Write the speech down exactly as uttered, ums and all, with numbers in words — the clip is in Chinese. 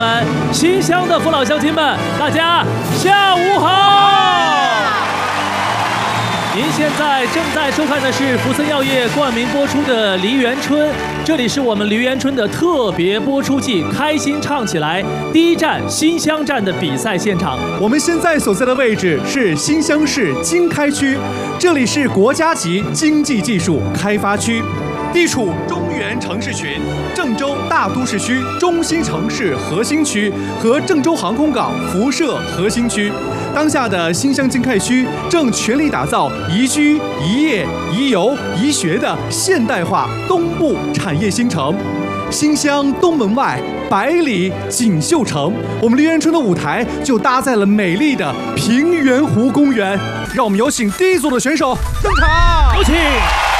们新乡的父老乡亲们，大家下午好！您现在正在收看的是福森药业冠名播出的《梨园春》，这里是我们梨园春的特别播出季，开心唱起来第一站新乡站的比赛现场。 我们现在所在的位置是新乡市经开区，这里是国家级经济技术开发区，地处中原城市群、郑州大都市区中心城市核心区和郑州航空港辐射核心区。当下的新乡经开区正全力打造宜居、宜业、宜游、宜学的现代化东部产业新城。新乡东门外百里锦绣城，我们梨园春的舞台就搭在了美丽的平原湖公园。让我们有请第一组的选手登场， 有请。